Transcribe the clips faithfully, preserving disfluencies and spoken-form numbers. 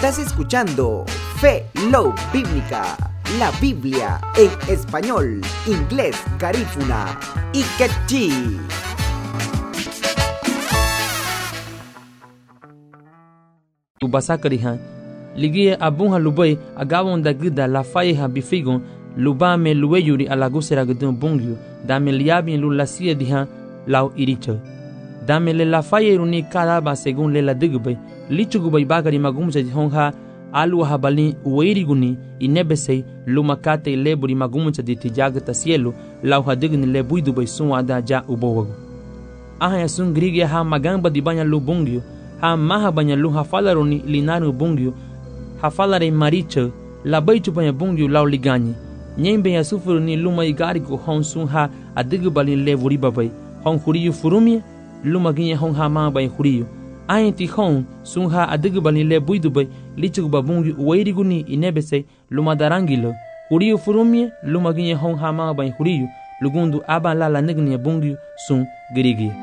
Estás escuchando Fe Love Bíblica, la Biblia en español, inglés, garífuna y quechí. Basa karihan ligie abun ha lubai agawon da gida la faye ha bifigon luba me luweyuri ala gusera gudun bungyu da me liabin lulasia diha lau iricho da me le la faye runi kada ba segun le la digbai lichugubai bagari magumja honha alu ha balin uweiriguni inebesei lumakate leburi magumja di tijagata cielo lau ha digni le buidubai sunwa da ja ubowago aha ya sun grigia ha magamba di banya lubungyu ha maha banya lu ha falaroni linaru bungyu ha falare maricha la baitu banya bungyu lau ligani nyembe ya sufuru ni luma igariku hon sun ha adigu balin le vuri babai hon huriyu furumi luma ginye hon ha ma bay huriyu ayenti hon sun ha adigu balin le buidu bay lichu babungyu wairiguni inebese luma darangilo huriyu furumi luma ginye hon ha ma bay huriyu lugundu aba la la nigni bungyu sun girigi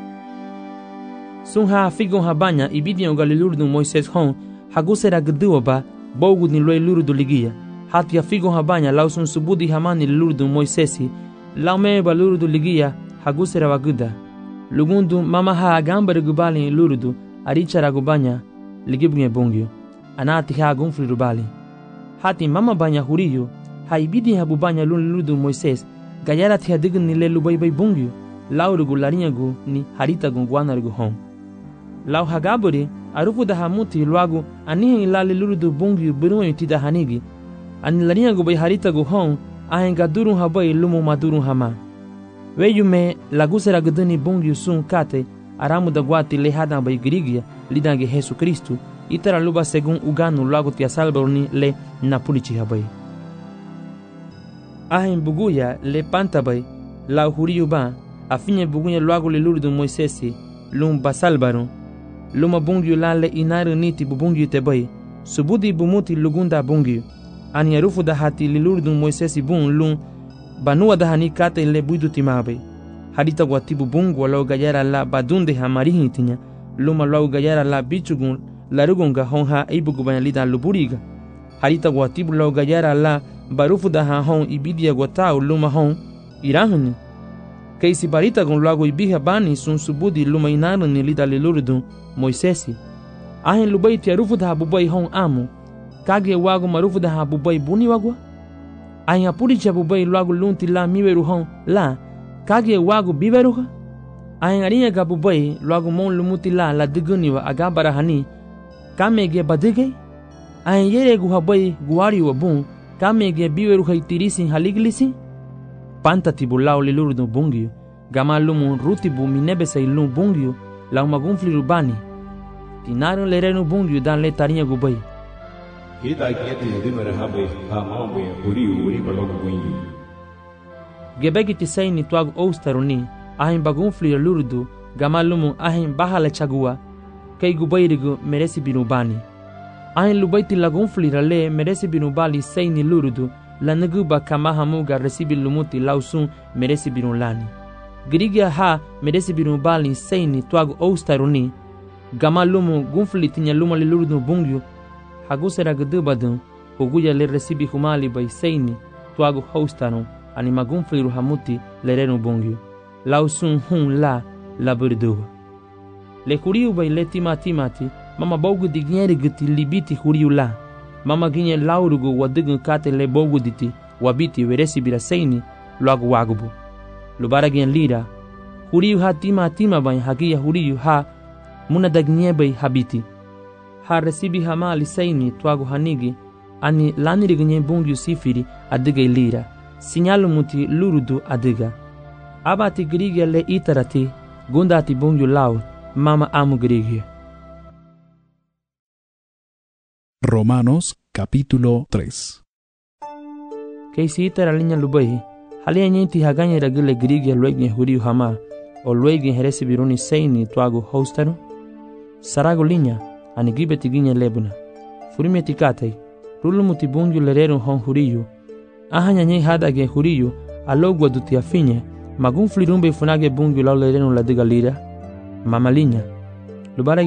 sun ha figon ha banya ibidion galilurdu Moises hon hagusera gduwa ba bogu ni loy lurdu ligia hatia figon ha banya lausun subudi hamani lurdu Moisesi laume ba lurdu ligia hagusera waguda lugundu mama ha agambar gubali lurdu arichara gubanya ligibnye bongyo anati ha gunfri rubali hati mama banya huriyo ha ibidi ha bubanya lurdu Moises gayara tia dign ni le lubai bai bongyo laurugu larinyagu ni harita gungwana hon lau hagaburi arufu da hamuti luagu anihe ilale lurdu bungyu biruwe tida hanigi ani laringa gu bai harita gu hon ahenga durun habai lumu madurun hama weyume lagusera guduni bungyu sun kate aramu da guati lehada bai girigia lidange Jesu Kristu itara luba segun uganu luagu tia salborni le napulichi habai ahen buguya le panta bai lau huriyu ba afinye bugunya luagu le lurdu Moisesi lum basalbarun luma bungyu lale inaru niti bubungyu tebai subudi bumuti lugunda bungyu ani arufu da hati lilurdu Moisesi bun lum banua da hani kate le buidu timabe hadita gwatibu bungu lau gayara la badunde hamarihi tinya luma lau gayara la bichugun larugunga honha ibugu banyalida luburiga hadita gwatibu lau gayara la barufu da ha hon ibidia gwatau luma hon irahuni Keisi barita gon lago ibiha bani sun subudi luma inaru ni lida lilurdu Moisesi ahen lubai tia rufu da bubai hon amu kage wago marufu da bubai buni wagwa ahen apuri cha bubai lago lunti la miweru hon la kage wago biveruha ahen arinya ga bubai lago mon lumuti la la diguni wa agabara hani kamege badige ahen yere gu habai guari wa bun kamege biveru haitirisi haliglisi panta tibulau lilurdu bungyu gamalumu rutibu minebese ilum bungyu la magunfli rubani tinaru lerenu bungyu dan le tarinha gubai kita kieti dimere habe ha mawe uri uri balogu bungyu gebegi tisaini twag oustaruni ahin bagunfli lurdu gamalumu ahin bahala chagua kei gubairigu meresi binubani ahin lubaiti lagunfli rale meresi binubali saini lurdu la naguba kama hamuga resibi lumuti lausun meresi binulani girigia ha meresi binubali saini twagu oustaruni gama lumu gunfli tinya luma le lurdu bungyu hagusera gdubadun huguya le resibi humali bai saini twagu houstarun ani magunfli ruhamuti le renu bungyu lausun hun la la burduwa le huriu bai le tima timati mama bogu digneri gti libiti huriu la mama ginye laurugu wadigun kate le bogu diti wabiti weresi bira seini luagu wagubu lubara gen lira huriyu ha tima tima bai hagia huriyu ha muna dagnye bai habiti ha resibi hamali seini twagu hanigi ani laniri ginye bungyu sifiri adiga lira sinyalu muti lurudu adiga abati grigia le itarati gundati bungyu lau mama amu grigia. Romanos capítulo tres. Keisi itara linya lubai halia nyenti haganya ragile grigia luegne huriu hama o luegne heresi biruni seini twagu hostaru sarago linya ani gibeti ginya lebuna furime tikatai rulu muti bungyu lereru hon huriu ahanya nyei hadage huriu alogwa duti afinye magun flirumbe funage bungyu lau lereru ladiga lira mama linya lubara